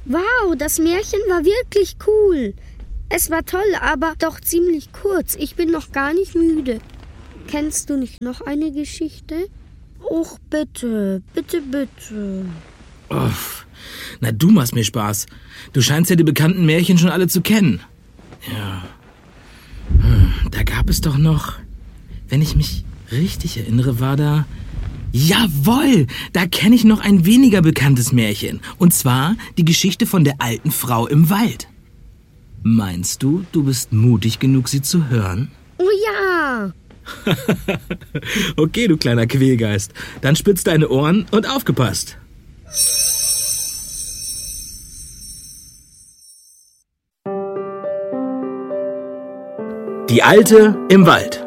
Wow, das Märchen war wirklich cool. Es war toll, aber doch ziemlich kurz. Ich bin noch gar nicht müde. Kennst du nicht noch eine Geschichte? Och, bitte, bitte, bitte. Uff, na du machst mir Spaß. Du scheinst ja die bekannten Märchen schon alle zu kennen. Ja. Da gab es doch noch, wenn ich mich richtig erinnere, war da... Jawohl, da kenne ich noch ein weniger bekanntes Märchen. Und zwar die Geschichte von der alten Frau im Wald. Meinst du, du bist mutig genug, sie zu hören? Oh ja. Okay, du kleiner Quälgeist. Dann spitz deine Ohren und aufgepasst. Die Alte im Wald.